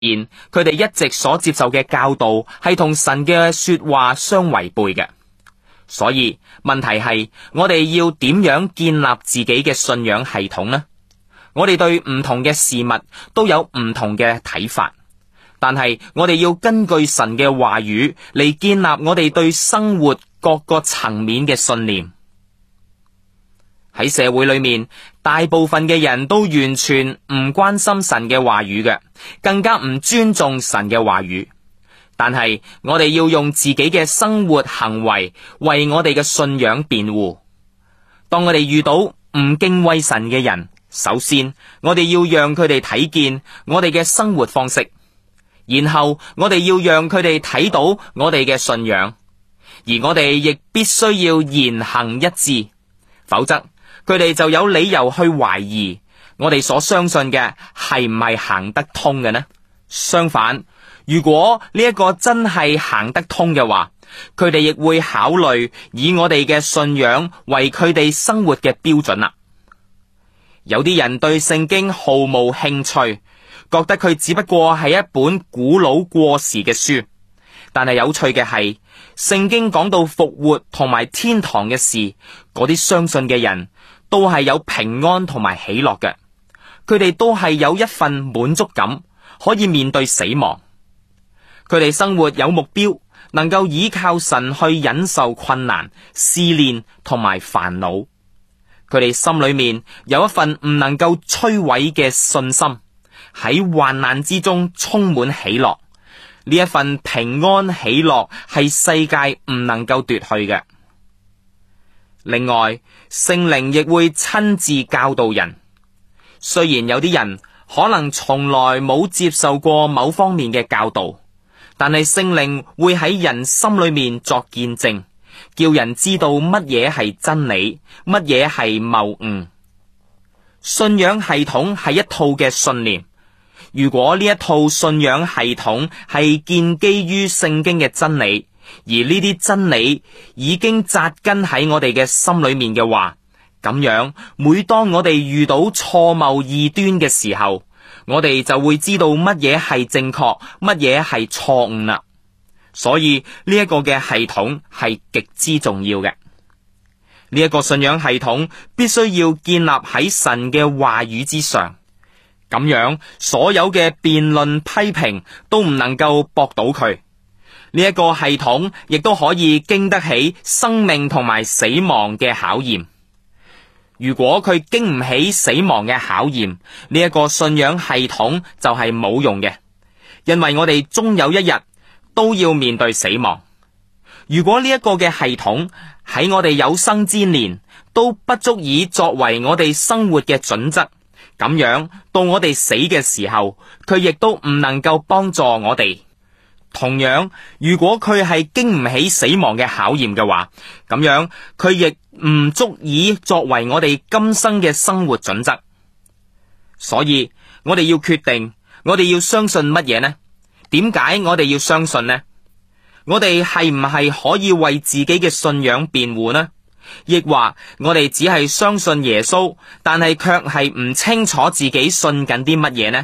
現佢哋一直所接受嘅教導係同神嘅說話相違背嘅。所以問題係我哋要點樣建立自己嘅信仰系統呢？我哋對唔同嘅事物都有唔同嘅睇法，但係我哋要根據神嘅話語嚟建立我哋對生活各個層面嘅信念。喺社會裏面，大部分嘅人都完全唔關心神嘅話語嘅，更加唔尊重神嘅話語。但係我哋要用自己嘅生活行為為我哋嘅信仰辯護。當我哋遇到唔敬畏神嘅人，首先我哋要讓佢哋睇見我哋嘅生活方式，然後我哋要讓佢哋睇到我哋嘅信仰，而我哋亦必須要言行一致，否則佢哋就有理由去懷疑我哋所相信嘅係唔係行得通嘅呢？相反，如果呢一個真係行得通嘅話，佢哋亦會考慮以我哋嘅信仰為佢哋生活嘅標準啦。有啲人對聖經毫無興趣，覺得佢只不過係一本古老過時嘅書。但係有趣嘅係，聖經講到復活同埋天堂嘅事，嗰啲相信嘅人都係有平安同埋喜樂嘅，佢哋都係有一份滿足感，可以面對死亡。佢哋生活有目標，能夠依靠神去忍受困難、試煉同埋煩惱。佢哋心裏面有一份唔能夠摧毀嘅信心，喺患難之中充滿喜樂。呢一份平安喜樂係世界唔能夠奪去嘅。另外，聖靈亦會親自教導人。雖然有啲人可能從來冇接受過某方面嘅教導，但係聖靈會喺人心裏面作見證，叫人知道乜嘢係真理，乜嘢係謬誤。信仰系統係一套嘅信念。如果呢一套信仰系統係建基於聖經嘅真理，而呢啲真理已經扎根喺我哋嘅心裏面嘅話，咁樣每當我哋遇到錯謬異端嘅時候，我哋就會知道乜嘢係正確，乜嘢係錯誤啦。所以呢一個嘅系統係極之重要嘅。呢一個信仰系統必須要建立喺神嘅話語之上。咁樣所有嘅辯論批評都唔能夠駁倒佢。呢一個系統亦都可以經得起生命同埋死亡嘅考驗。如果佢經唔起死亡嘅考驗，呢一個信仰系統就係冇用嘅，因為我哋終有一日都要面對死亡。如果呢一個嘅系統喺我哋有生之年都不足以作為我哋生活嘅準則，咁樣到我哋死嘅時候，佢亦都唔能夠幫助我哋。同樣，如果佢係經唔起死亡嘅考驗嘅話，咁樣佢亦唔足以作為我哋今生嘅生活準則。所以我哋要決定，我哋要相信乜嘢呢？點解我哋要相信呢？我哋係唔係可以為自己嘅信仰辯護呢？亦或我哋只係相信耶穌，但係卻係唔清楚自己信緊啲乜嘢呢？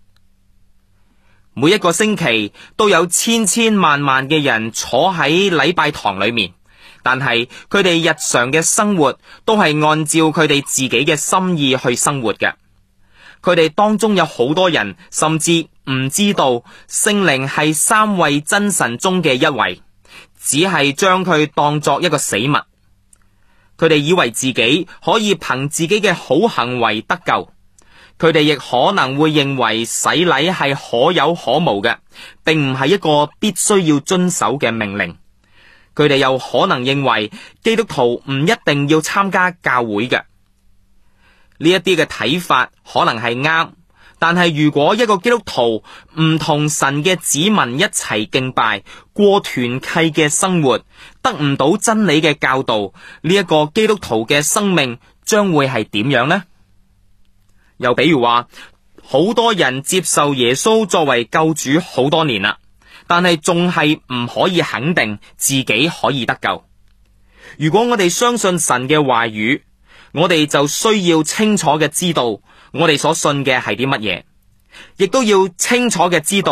每一個星期都有千千萬萬嘅人坐喺禮拜堂裏面，但係佢哋日常嘅生活都係按照佢哋自己嘅心意去生活嘅。佢哋當中有好多人甚至唔知道聖靈係三位真神中嘅一位，只係將佢當作一個死物。佢哋以為自己可以憑自己嘅好行為得救，佢哋亦可能會認為洗禮係可有可無嘅，並唔係一個必須要遵守嘅命令。佢哋又可能認為基督徒唔一定要參加教會嘅。呢一啲嘅睇法可能係啱，但係如果一個基督徒唔同神嘅子民一齊敬拜，過團契嘅生活，得唔到真理嘅教導，呢一個基督徒嘅生命將會係點樣呢？又比如話，好多人接受耶穌作為救主好多年啦，但係仲係唔可以肯定自己可以得救。如果我哋相信神嘅話語，我哋就需要清楚嘅知道我哋所信嘅係啲乜嘢。 亦都要清楚嘅知道